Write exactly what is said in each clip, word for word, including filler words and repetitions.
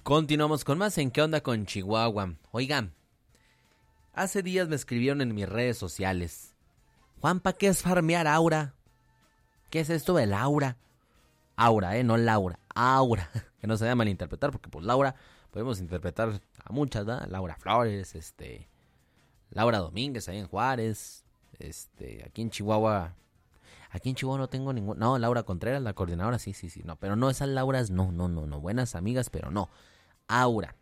Continuamos con más en ¿Qué onda con Chihuahua? Oigan, hace días me escribieron en mis redes sociales. Juanpa, ¿qué es farmear aura? ¿Qué es esto de Laura? Aura, eh, no Laura, aura. Que no se vaya a malinterpretar, porque pues Laura podemos interpretar a muchas, ¿verdad? Laura Flores, este, Laura Domínguez ahí en Juárez, este, aquí en Chihuahua. Aquí en Chihuahua no tengo ningún... No, Laura Contreras, la coordinadora, sí, sí, sí, no. Pero no, esas Lauras, no, no, no, no. Buenas amigas, pero no. Aura.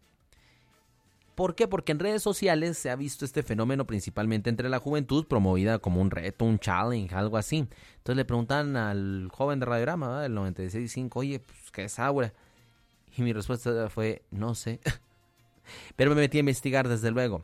¿Por qué? Porque en redes sociales se ha visto este fenómeno principalmente entre la juventud, promovida como un reto, un challenge, algo así. Entonces le preguntan al joven de Radiorama, ¿verdad? Del noventa y seis punto cinco, oye, pues, ¿qué es Aura? Y mi respuesta fue, no sé. Pero me metí a investigar, desde luego.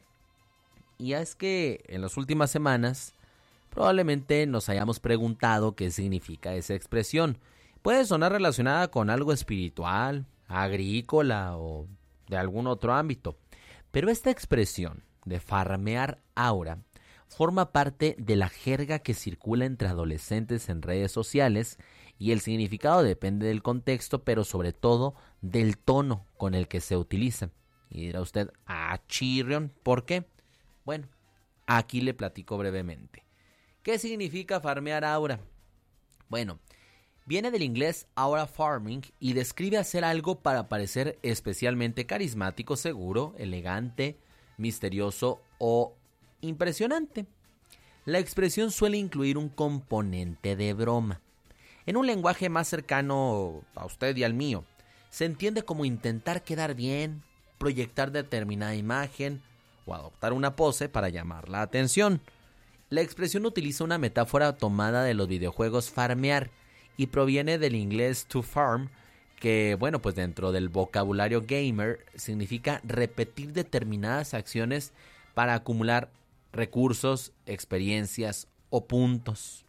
Y es que en las últimas semanas probablemente nos hayamos preguntado qué significa esa expresión. Puede sonar relacionada con algo espiritual, agrícola o de algún otro ámbito. Pero esta expresión de farmear aura forma parte de la jerga que circula entre adolescentes en redes sociales y el significado depende del contexto, pero sobre todo del tono con el que se utiliza. Y dirá usted, ah, chirrión, ¿por qué? Bueno, aquí le platico brevemente. ¿Qué significa farmear aura? Bueno, viene del inglés aura farming y describe hacer algo para parecer especialmente carismático, seguro, elegante, misterioso o impresionante. La expresión suele incluir un componente de broma. En un lenguaje más cercano a usted y al mío, se entiende como intentar quedar bien, proyectar determinada imagen o adoptar una pose para llamar la atención. La expresión utiliza una metáfora tomada de los videojuegos farmear y proviene del inglés to farm, que bueno, pues dentro del vocabulario gamer significa repetir determinadas acciones para acumular recursos, experiencias o puntos.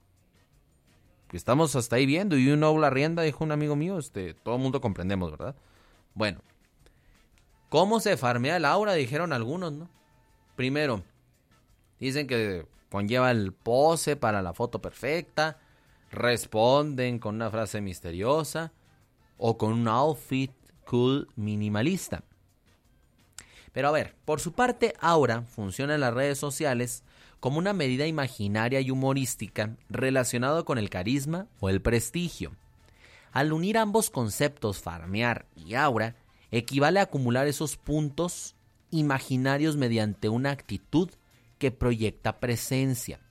Estamos hasta ahí viendo y uno la rienda, dijo un amigo mío, este, todo el mundo comprendemos, ¿verdad? Bueno, ¿cómo se farmea el aura? Dijeron algunos, ¿no? Primero, dicen que conlleva el pose para la foto perfecta, responden con una frase misteriosa o con un outfit cool minimalista. Pero a ver, por su parte, aura funciona en las redes sociales como una medida imaginaria y humorística relacionada con el carisma o el prestigio. Al unir ambos conceptos, farmear y aura, equivale a acumular esos puntos imaginarios mediante una actitud que proyecta presencia.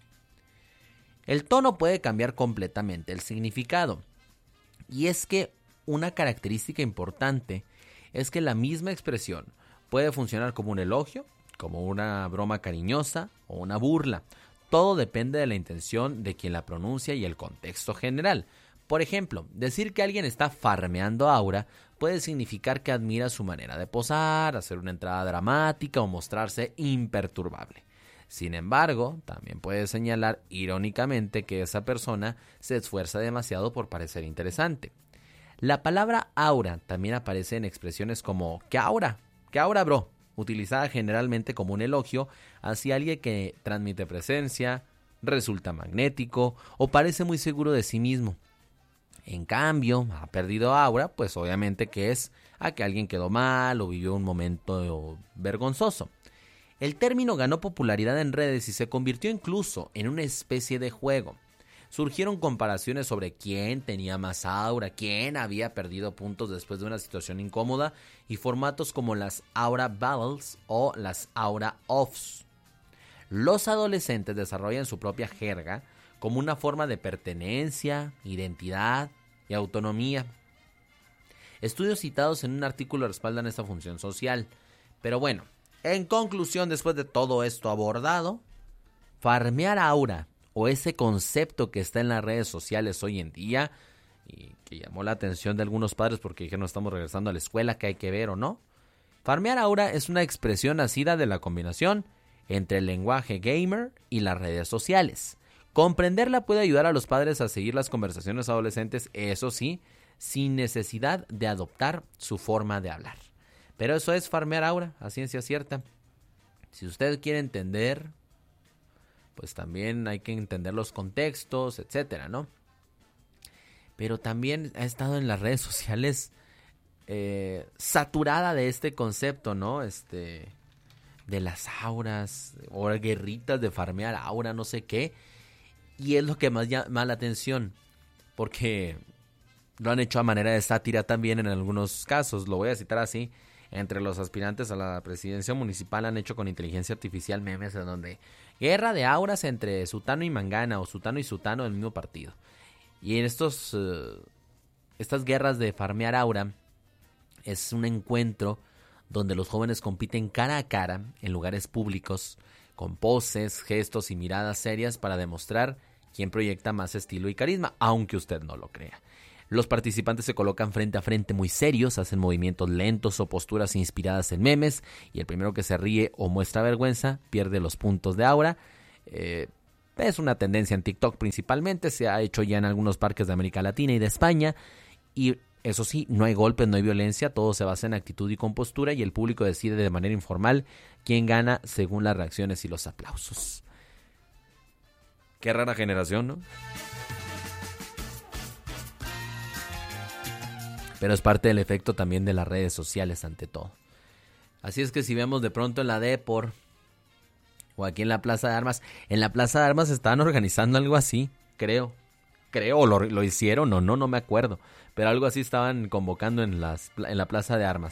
El tono puede cambiar completamente el significado. Y es que una característica importante es que la misma expresión puede funcionar como un elogio, como una broma cariñosa o una burla. Todo depende de la intención de quien la pronuncia y el contexto general. Por ejemplo, decir que alguien está farmeando aura puede significar que admira su manera de posar, hacer una entrada dramática o mostrarse imperturbable. Sin embargo, también puede señalar irónicamente que esa persona se esfuerza demasiado por parecer interesante. La palabra aura también aparece en expresiones como ¿qué aura? ¿Qué aura, bro? Utilizada generalmente como un elogio hacia alguien que transmite presencia, resulta magnético o parece muy seguro de sí mismo. En cambio, ha perdido aura, pues obviamente que es a que alguien quedó mal o vivió un momento vergonzoso. El término ganó popularidad en redes y se convirtió incluso en una especie de juego. Surgieron comparaciones sobre quién tenía más aura, quién había perdido puntos después de una situación incómoda y formatos como las Aura Battles o las Aura Offs. Los adolescentes desarrollan su propia jerga como una forma de pertenencia, identidad y autonomía. Estudios citados en un artículo respaldan esta función social. Pero bueno, en conclusión, después de todo esto abordado, farmear aura o ese concepto que está en las redes sociales hoy en día y que llamó la atención de algunos padres porque dijeron estamos regresando a la escuela, que hay que ver o no. Farmear aura es una expresión nacida de la combinación entre el lenguaje gamer y las redes sociales. Comprenderla puede ayudar a los padres a seguir las conversaciones adolescentes, eso sí, sin necesidad de adoptar su forma de hablar. Pero eso es farmear aura, a ciencia cierta. Si usted quiere entender, pues también hay que entender los contextos, etcétera, ¿no? Pero también ha estado en las redes sociales eh, saturada de este concepto, ¿no? Este, de las auras, o guerritas de farmear aura, no sé qué. Y es lo que más llama la atención, porque lo han hecho a manera de sátira también en algunos casos. Lo voy a citar así. Entre los aspirantes a la presidencia municipal han hecho con inteligencia artificial memes en donde guerra de auras entre Sutano y Mangana, o Sutano y Sutano del mismo partido. Y en estos uh, estas guerras de farmear aura es un encuentro donde los jóvenes compiten cara a cara en lugares públicos con poses, gestos y miradas serias para demostrar quién proyecta más estilo y carisma, aunque usted no lo crea. Los participantes se colocan frente a frente muy serios, hacen movimientos lentos o posturas inspiradas en memes, y el primero que se ríe o muestra vergüenza pierde los puntos de aura. Eh, es una tendencia en TikTok principalmente, se ha hecho ya en algunos parques de América Latina y de España, y eso sí, no hay golpes, no hay violencia, todo se basa en actitud y compostura, y el público decide de manera informal quién gana según las reacciones y los aplausos. Qué rara generación, ¿no? Pero es parte del efecto también de las redes sociales ante todo. Así es que si vemos de pronto en la Depor o aquí en la Plaza de Armas, en la Plaza de Armas estaban organizando algo así, creo. Creo, o lo, lo hicieron o no, no me acuerdo. Pero algo así estaban convocando en, las, en la Plaza de Armas.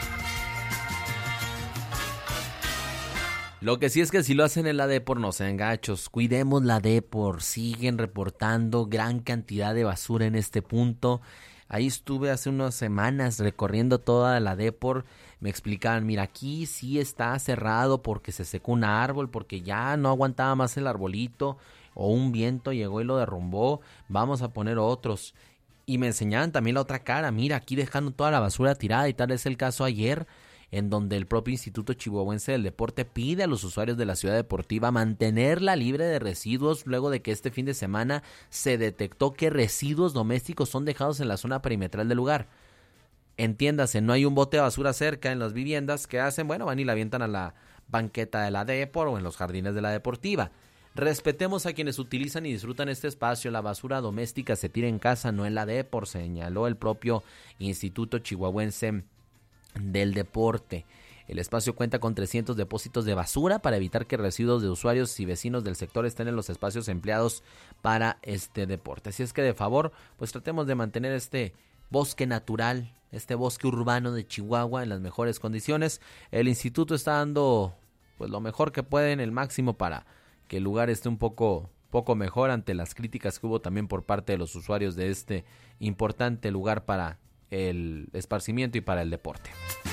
Lo que sí es que si lo hacen en la Depor, no sean gachos. Cuidemos la Depor. Siguen reportando gran cantidad de basura en este punto. Ahí estuve hace unas semanas recorriendo toda la Depor. Me explicaban, mira, aquí sí está cerrado porque se secó un árbol, porque ya no aguantaba más el arbolito, o un viento llegó y lo derrumbó, vamos a poner otros. Y me enseñaban también la otra cara, mira, aquí dejando toda la basura tirada, y tal es el caso ayer, en donde el propio Instituto Chihuahuense del Deporte pide a los usuarios de la ciudad deportiva mantenerla libre de residuos luego de que este fin de semana se detectó que residuos domésticos son dejados en la zona perimetral del lugar. Entiéndase, no hay un bote de basura cerca en las viviendas. ¿Qué hacen? Bueno, van y la avientan a la banqueta de la Depor o en los jardines de la Deportiva. Respetemos a quienes utilizan y disfrutan este espacio. La basura doméstica se tira en casa, no en la Depor, señaló el propio Instituto Chihuahuense del Deporte. El espacio cuenta con trescientos depósitos de basura para evitar que residuos de usuarios y vecinos del sector estén en los espacios empleados para este deporte. Así es que de favor, pues tratemos de mantener este bosque natural, este bosque urbano de Chihuahua en las mejores condiciones. El instituto está dando pues lo mejor que pueden, el máximo, para que el lugar esté un poco, poco mejor ante las críticas que hubo también por parte de los usuarios de este importante lugar para el esparcimiento y para el deporte.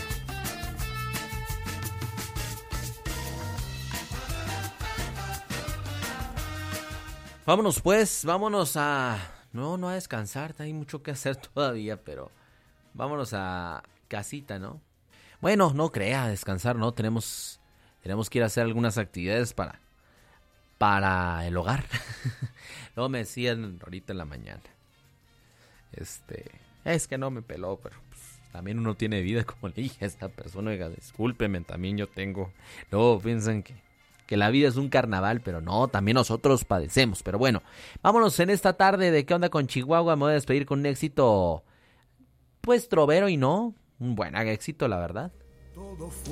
Vámonos pues, vámonos a... No, no a descansar, hay mucho que hacer todavía, pero vámonos a casita, ¿no? Bueno, no crea, descansar, ¿no? Tenemos, tenemos que ir a hacer algunas actividades para, para el hogar. Luego me decían ahorita en la mañana, este... es que no me peló, pero pues, también uno tiene vida, como le dije a esta persona. Oiga, discúlpeme, también yo tengo. Luego piensan que, que la vida es un carnaval, pero no, también nosotros padecemos. Pero bueno, vámonos en esta tarde de ¿Qué onda con Chihuahua? Me voy a despedir con un éxito, pues trovero y no, un buen éxito, la verdad. Todo fue